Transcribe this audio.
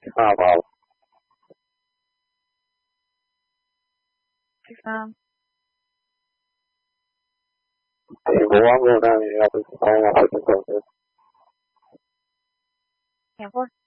vào thì vụ án vô ra thì tôi phải hỏi tôi còn Dạ vâng.